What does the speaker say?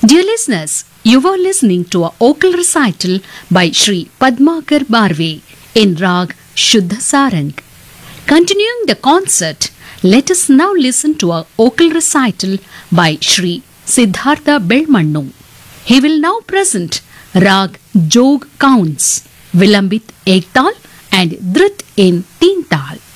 Dear listeners, you were listening to a vocal recital by Sri Padmakar Barve in Rag Shuddha Sarang. Continuing the concert, let us now listen to a vocal recital by Sri Siddhartha Belmannu. He will now present Rag Jog Counts, Vilambit Ektal and Dhrit in Teen Tal.